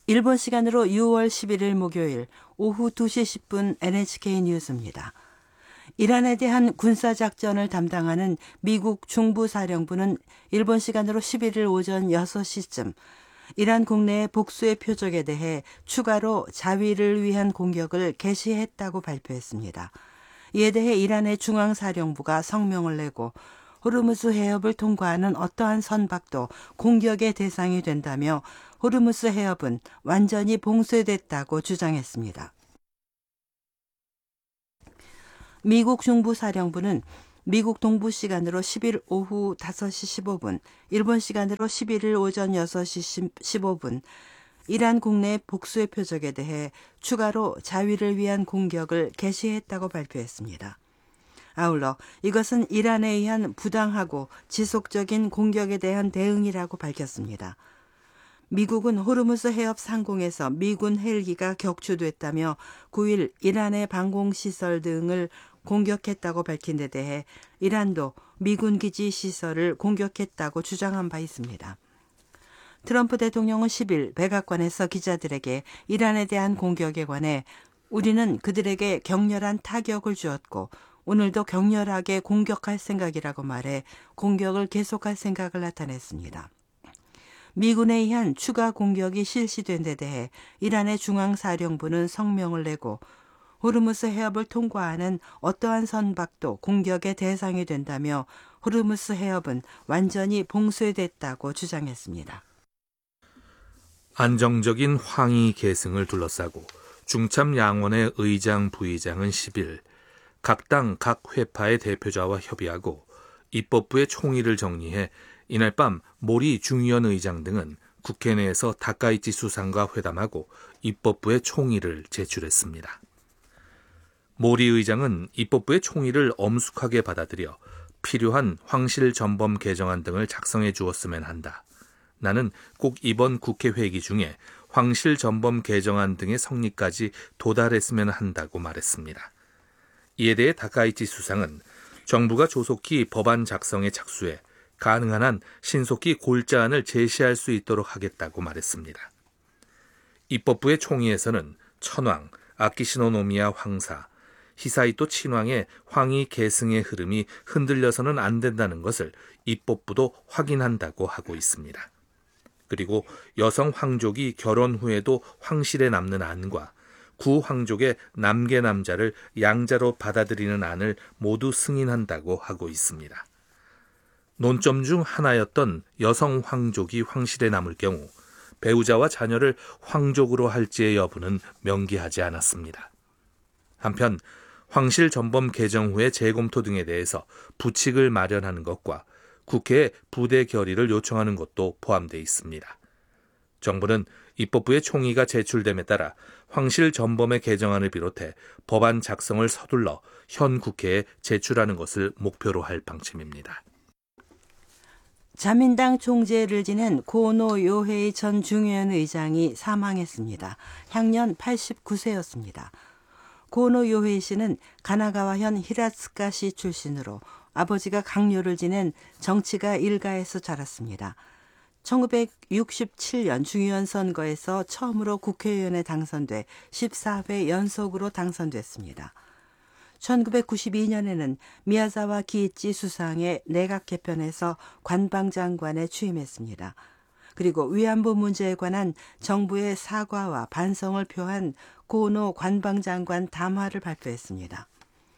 일본 시간으로 6월 11일 목요일 오후 2시 10분 NHK 뉴스입니다. 이란에 대한 군사작전을 담당하는 미국 중부사령부는 일본 시간으로 11일 오전 6시쯤 이란 국내의 복수의 표적에 대해 추가로 자위를 위한 공격을 개시했다고 발표했습니다. 이에 대해 이란의 중앙사령부가 성명을 내고 호르무즈 해협을 통과하는 어떠한 선박도 공격의 대상이 된다며 호르무즈 해협은 완전히 봉쇄됐다고 주장했습니다. 미국 중부사령부는 미국 동부 시간으로 10일 오후 5시 15분, 일본 시간으로 11일 오전 6시 15분, 이란 국내 복수의 표적에 대해 추가로 자위를 위한 공격을 개시했다고 발표했습니다. 아울러 이것은 이란에 의한 부당하고 지속적인 공격에 대한 대응이라고 밝혔습니다. 미국은 호르무즈 해협 상공에서 미군 헬기가 격추됐다며 9일 이란의 방공시설 등을 공격했다고 밝힌 데 대해 이란도 미군 기지 시설을 공격했다고 주장한 바 있습니다. 트럼프 대통령은 10일 백악관에서 기자들에게 이란에 대한 공격에 관해 우리는 그들에게 격렬한 타격을 주었고 오늘도 격렬하게 공격할 생각이라고 말해 공격을 계속할 생각을 나타냈습니다. 미군에 의한 추가 공격이 실시된 데 대해 이란의 중앙사령부는 성명을 내고 호르무즈 해협을 통과하는 어떠한 선박도 공격의 대상이 된다며 호르무즈 해협은 완전히 봉쇄됐다고 주장했습니다. 안정적인 황희 계승을 둘러싸고 중참양원의 의장 부의장은 10일 각 당 각 회파의 대표자와 협의하고 입법부의 총의를 정리해 이날 밤 모리 중의원 의장 등은 국회 내에서 다카이치 수상과 회담하고 입법부의 총의를 제출했습니다. 모리 의장은 입법부의 총의를 엄숙하게 받아들여 필요한 황실 전범 개정안 등을 작성해 주었으면 한다. 나는 꼭 이번 국회 회기 중에 황실 전범 개정안 등의 성립까지 도달했으면 한다고 말했습니다. 이에 대해 다카이치 수상은 정부가 조속히 법안 작성에 착수해 가능한 한 신속히 골자안을 제시할 수 있도록 하겠다고 말했습니다. 입법부의 총의에서는 천황, 아키시노 노미야 황사, 히사이토 친왕의 황희 계승의 흐름이 흔들려서는 안 된다는 것을 입법부도 확인한다고 하고 있습니다. 그리고 여성 황족이 결혼 후에도 황실에 남는 안과 구황족의 남계 남자를 양자로 받아들이는 안을 모두 승인한다고 하고 있습니다. 논점 중 하나였던 여성 황족이 황실에 남을 경우 배우자와 자녀를 황족으로 할지의 여부는 명기하지 않았습니다. 한편 황실 전범 개정 후의 재검토 등에 대해서 부칙을 마련하는 것과 국회에 부대 결의를 요청하는 것도 포함되어 있습니다. 정부는 입법부의 총의가 제출됨에 따라 황실 전범의 개정안을 비롯해 법안 작성을 서둘러 현 국회에 제출하는 것을 목표로 할 방침입니다. 자민당 총재를 지낸 고노 요헤이 전 중의원 의장이 사망했습니다. 향년 89세였습니다. 고노 요헤이 씨는 가나가와현 히라츠카시 출신으로 아버지가 강요를 지낸 정치가 일가에서 자랐습니다. 1967년 중의원 선거에서 처음으로 국회의원에 당선돼 14회 연속으로 당선됐습니다. 1992년에는 미야자와 기이치 수상의 내각 개편에서 관방장관에 취임했습니다. 그리고 위안부 문제에 관한 정부의 사과와 반성을 표한 고노 관방장관 담화를 발표했습니다.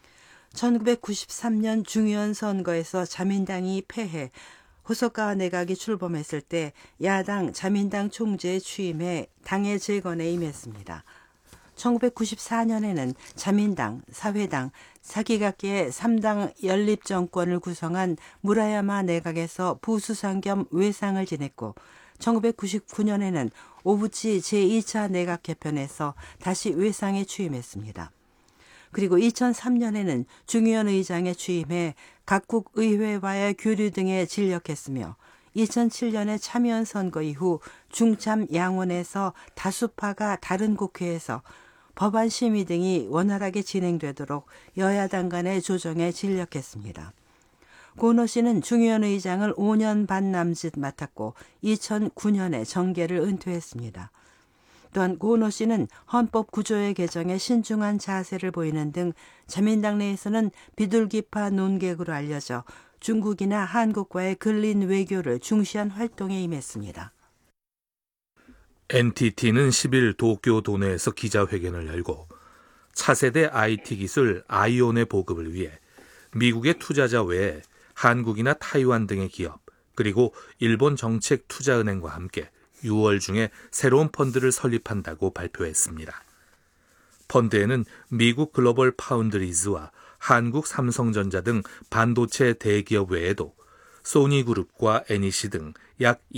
1993년 중의원 선거에서 자민당이 패해 호소카와 내각이 출범했을 때 야당 자민당 총재에 취임해 당의 재건에 임했습니다. 1994년에는 자민당, 사회당, 사기각계의 3당 연립정권을 구성한 무라야마 내각에서 부수상 겸 외상을 지냈고 1999년에는 오부치 제2차 내각 개편에서 다시 외상에 취임했습니다. 그리고 2003년에는 중의원 의장에 취임해 각국 의회와의 교류 등에 진력했으며 2007년에 참여원 선거 이후 중참 양원에서 다수파가 다른 국회에서 법안 심의 등이 원활하게 진행되도록 여야당 간의 조정에 진력했습니다. 고노 씨는 중의원 의장을 5년 반 남짓 맡았고 2009년에 정계를 은퇴했습니다. 또한 고은호 씨는 헌법 구조의 개정에 신중한 자세를 보이는 등 자민당 내에서는 비둘기파 논객으로 알려져 중국이나 한국과의 근린 외교를 중시한 활동에 임했습니다. NTT는 10일 도쿄 도내에서 기자회견을 열고 차세대 IT 기술 아이온의 보급을 위해 미국의 투자자 외에 한국이나 타이완 등의 기업, 그리고 일본 정책투자은행과 함께 6월 중에 새로운 펀드를 설립한다고 발표했습니다. 펀드에는 미국 글로벌 파운드리즈와 한국 삼성전자 등 반도체 대기업 외에도 소니그룹과 NEC 등 약